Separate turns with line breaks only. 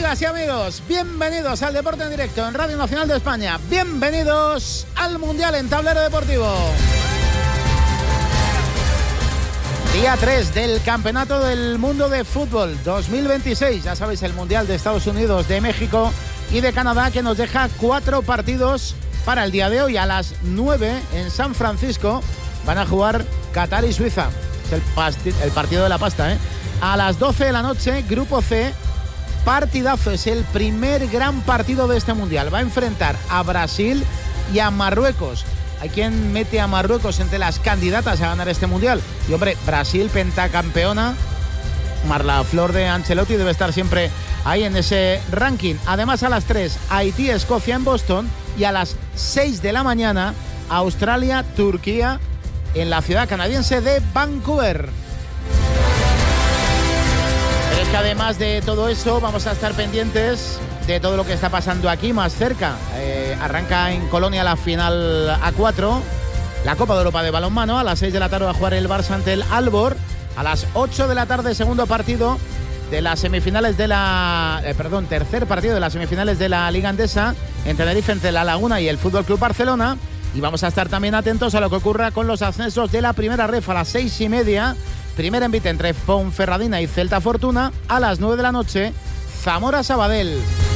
Amigas y amigos, bienvenidos al Deporte en Directo en Radio Nacional de España. Bienvenidos al Mundial en Tablero Deportivo. Día 3 del Campeonato del Mundo de Fútbol 2026. Ya sabéis, el Mundial de Estados Unidos, de México y de Canadá, que nos deja 4 partidos para el día de hoy. A las 9 en San Francisco van a jugar Qatar y Suiza. Es el partido de la pasta, ¿eh? A las 12 de la noche, Grupo C. Partidazo, es el primer gran partido de este Mundial. Va a enfrentar a Brasil y a Marruecos. Hay quien mete a Marruecos entre las candidatas a ganar este Mundial. Y hombre, Brasil, pentacampeona, la flor de Ancelotti, debe estar siempre ahí en ese ranking. Además, a las 3, Haití-Escocia en Boston. Y a las 6 de la mañana, Australia-Turquía en la ciudad canadiense de Vancouver. Pero es que además de todo eso, vamos a estar pendientes de todo lo que está pasando aquí más cerca. Arranca en Colonia la final A4, la Copa de Europa de balonmano. A las 6 de la tarde va a jugar el Barça ante el Albor. A las 8 de la tarde, segundo partido de las semifinales de la... tercer partido de las semifinales de la Liga Endesa en Tenerife entre La Laguna y el Fútbol Club Barcelona. Y vamos a estar también atentos a lo que ocurra con los ascensos de la primera ref. A las 6:30, primer envite entre Ponferradina y Celta Fortuna. A las 9 de la noche, Zamora Sabadell.